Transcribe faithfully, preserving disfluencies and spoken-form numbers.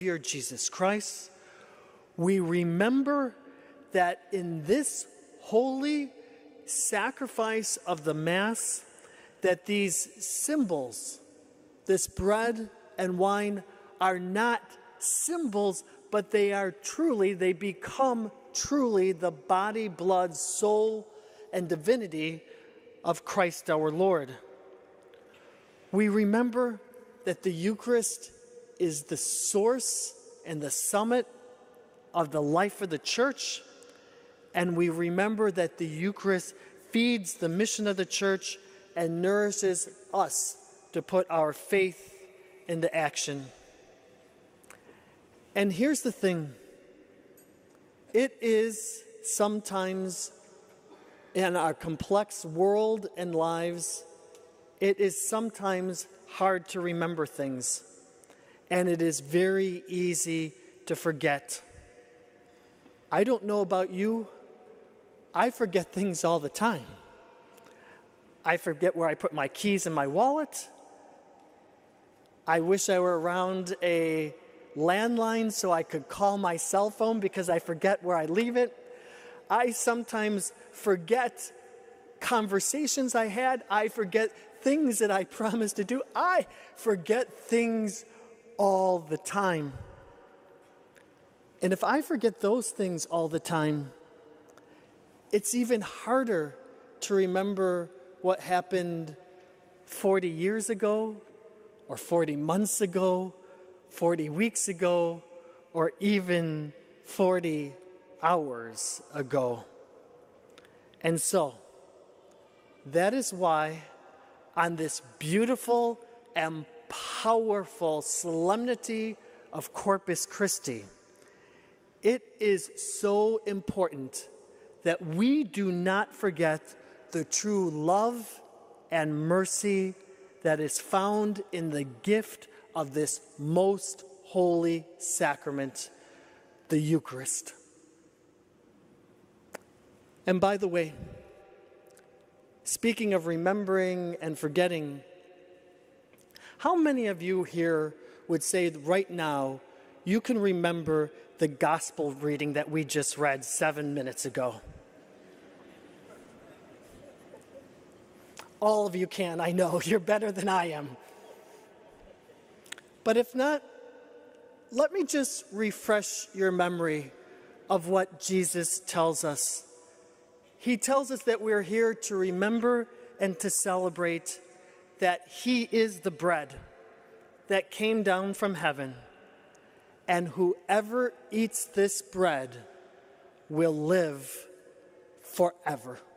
Savior Jesus Christ, we remember that in this holy sacrifice of the Mass, that these symbols, this bread and wine, are not symbols, but they are truly, they become truly the body, blood, soul, and divinity of Christ our Lord. We remember that the Eucharist is the source and the summit of the life of the church, and we remember that the Eucharist feeds the mission of the church and nourishes us to put our faith into action. And here's the thing. It is sometimes in our complex world and lives, it is sometimes hard to remember things, and it is very easy to forget. I don't know about you, I forget things all the time. I forget where I put my keys in my wallet. I wish I were around a landline so I could call my cell phone because I forget where I leave it. I sometimes forget conversations I had. I forget things that I promised to do. I forget things all the time. And if I forget those things all the time, it's even harder to remember what happened forty years ago, or forty months ago, forty weeks ago, or even forty hours ago. And so, that is why on this beautiful and powerful solemnity of Corpus Christi, it is so important that we do not forget the true love and mercy that is found in the gift of this most holy sacrament, the Eucharist. And by the way, speaking of remembering and forgetting, how many of you here would say right now you can remember the gospel reading that we just read seven minutes ago? All of you can, I know. You're better than I am. But if not, let me just refresh your memory of what Jesus tells us. He tells us that we're here to remember and to celebrate that He is the bread that came down from heaven, and whoever eats this bread will live forever.